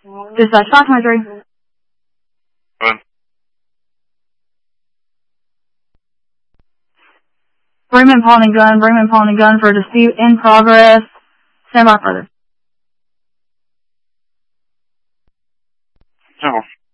Dispatch 523. Good. Bremen pawn and gun for dispute in progress. Stand by further. Simple.